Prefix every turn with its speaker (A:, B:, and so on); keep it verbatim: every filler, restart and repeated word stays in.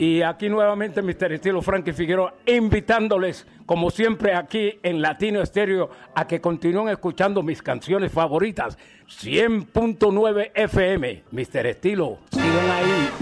A: Y aquí nuevamente mister Estilo Frankie Figueroa, invitándoles, como siempre aquí en Latino Estéreo, a que continúen escuchando mis canciones favoritas. cien punto nueve F M, mister Estilo, sigan ahí.